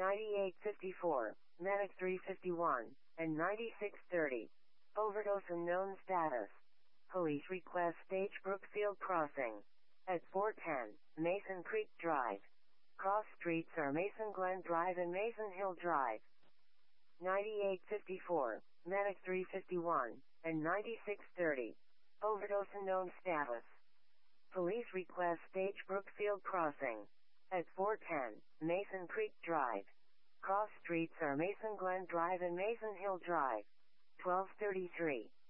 9854, Medic 351, and 9630. Overdose unknown status. Police request stage Brookfield Crossing. At 410, Mason Creek Drive. Cross streets are Mason Glen Drive and Mason Hill Drive. 9854, Medic 351, and 9630. Overdose unknown status. Police request stage Brookfield Crossing. At 410, Mason Creek Drive. Cross streets are Mason Glen Drive and Mason Hill Drive. 1233.